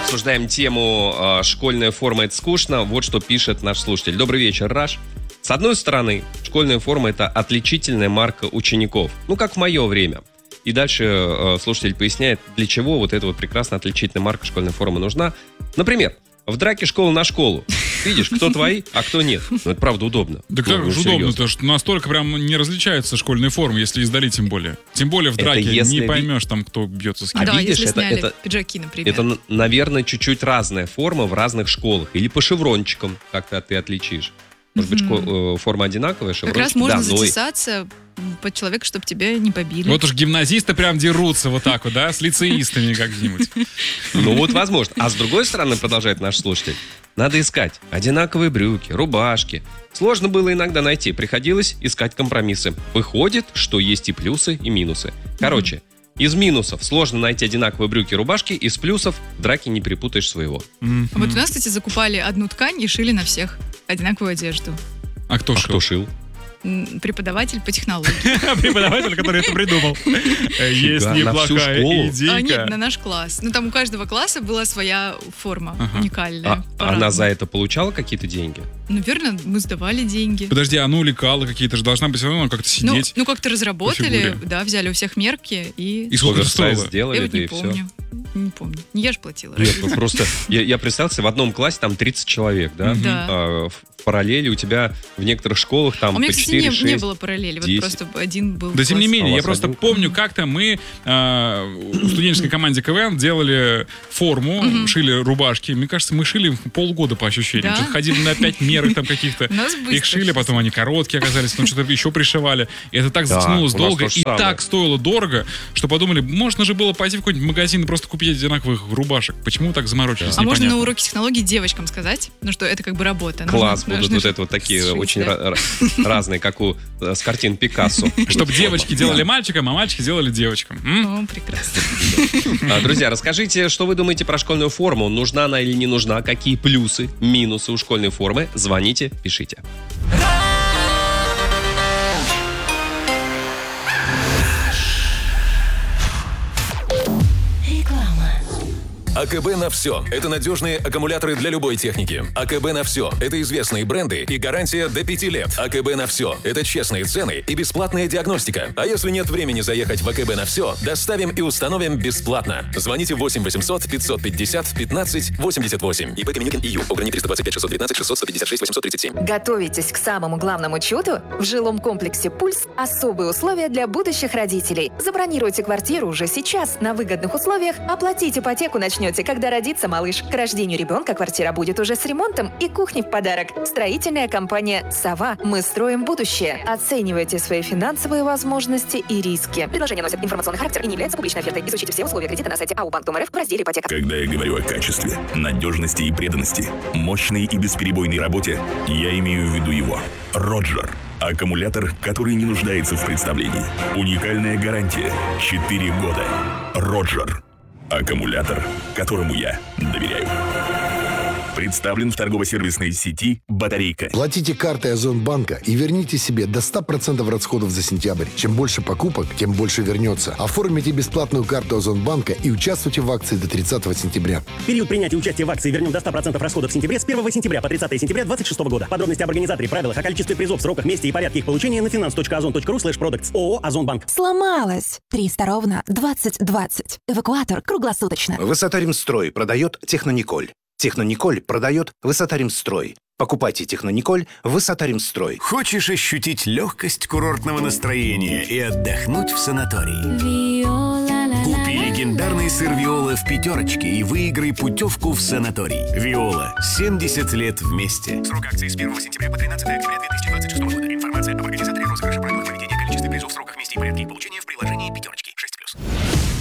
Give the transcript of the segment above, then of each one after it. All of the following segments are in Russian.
Обсуждаем тему «Школьная форма – это скучно». Вот что пишет наш слушатель. Добрый вечер, Раш. С одной стороны, школьная форма – это отличительная марка учеников. Ну, как в мое время. И дальше слушатель поясняет, для чего вот эта вот прекрасная отличительная марка школьной формы нужна. Например, в драке школа на школу. Видишь, кто твои, а кто нет. Ну, это правда удобно. Да как же удобно-то, что настолько прям не различаются школьные формы, если издали тем более. Тем более в драке не поймешь, там, кто бьется с кем. Да, видишь, если сняли это пиджаки, например. Это, наверное, чуть-чуть разная форма в разных школах. Или по шеврончикам как-то ты отличишь. Может быть, форма одинаковая, шеврончик. Как раз можно затесаться под человека, чтобы тебя не побили. Вот уж гимназисты прям дерутся вот так вот, да, с лицеистами как-нибудь. Ну вот возможно. А с другой стороны, продолжает наш слушатель, надо искать одинаковые брюки, рубашки. Сложно было иногда найти, приходилось искать компромиссы. Выходит, что есть и плюсы, и минусы. Короче, из минусов сложно найти одинаковые брюки, рубашки, из плюсов в драке не перепутаешь своего. Вот у нас, кстати, закупали одну ткань и шили на всех одинаковую одежду. А кто шил? Преподаватель по технологии. Преподаватель, который это придумал. Есть неплохая идейка. Нет, на наш класс. Ну, там у каждого класса была своя форма уникальная. Она за это получала какие-то деньги? Наверное, мы сдавали деньги. Подожди, а ну лекала какие-то же должна быть все равно как-то сидеть. Ну, как-то разработали, да, взяли у всех мерки и... И сколько стоило? Сделали, я вот не помню. Не помню. Не я же платила. Нет, ну просто, я представил себе, в одном классе там 30 человек, да? Да. В параллели у тебя в некоторых школах там по 4-6. У меня, кстати, не было параллели, вот просто один был. Да, тем не менее, я просто помню, как-то мы в студенческой команде КВН делали форму, шили рубашки. Мне кажется, мы шили полгода по ощущениям. Что-то ходили на 5 мерок там каких-то. Их шили, потом они короткие оказались, потом что-то еще пришивали. И это так затянулось долго и так стоило дорого, что подумали, можно же было пойти в какой-нибудь магазин и просто купить одинаковых рубашек. Почему так заморочились? А можно на уроке технологий девочкам сказать, ну что это как бы работа. Класс, будут вот это вот такие очень разные, как с картин Пикассо. Чтобы девочки делали мальчикам, а мальчики делали девочкам. О, прекрасно. Друзья, расскажите, что вы думаете про школьную форму? Нужна она или не нужна? Какие плюсы, минусы у школьной формы? Звоните, пишите. АКБ на все. Это надежные аккумуляторы для любой техники. АКБ на все. Это известные бренды и гарантия до 5 лет. АКБ на все. Это честные цены и бесплатная диагностика. А если нет времени заехать в АКБ на все, доставим и установим бесплатно. Звоните 8 800 550 15 88. ИП Каменюкин ИЮ. ОГРНИ 325 619 600 156 837. Готовитесь к самому главному чуду? В жилом комплексе «Пульс» особые условия для будущих родителей. Забронируйте квартиру уже сейчас на выгодных условиях, оплатите ипотеку начнете, когда родится малыш. К рождению ребенка квартира будет уже с ремонтом и кухней в подарок. Строительная компания «Сова». Мы строим будущее. Оценивайте свои финансовые возможности и риски. Предложение носит информационный характер и не является публичной офертой. Изучите все условия кредита на сайте АУ-Банк.РФ в разделе «Ипотека». Когда я говорю о качестве, надежности и преданности, мощной и бесперебойной работе, я имею в виду его. Роджер. Аккумулятор, который не нуждается в представлении. Уникальная гарантия. 4 года. Роджер. Аккумулятор, которому я доверяю. Представлен в торгово-сервисной сети «Батарейка». Платите картой Озонбанка и верните себе до 100% расходов за сентябрь. Чем больше покупок, тем больше вернется. Оформите бесплатную карту Озонбанка и участвуйте в акции до 30 сентября. Период принятия участия в акции вернем до 100% расходов в сентябре с 1 сентября по 30 сентября 2026 года. Подробности об организаторе, правилах, о количестве призов, сроках, месте и порядке их получения на finance.ozon.ru/products. ООО «Озонбанк». Сломалась. 300 ровно 2020. Эвакуатор круглосуточно. Высота-Ремстрой продает Технониколь. Технониколь продает Высота-Ремстрой. Покупайте Технониколь Высота-Ремстрой. Хочешь ощутить легкость курортного настроения и отдохнуть в санатории? Купи легендарный сыр Виола в пятерочке и выиграй путевку в санаторий. Виола. 70 лет вместе. Срок акции с 1 сентября по 13 октября 2026 года. Информация об организаторе розыгрыша, правилах поведения, количестве призов, сроках, месте и порядке их получения в приложении пятерочки. 6+.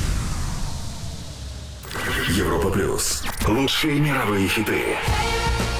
Европа Плюс. Лучшие мировые хиты.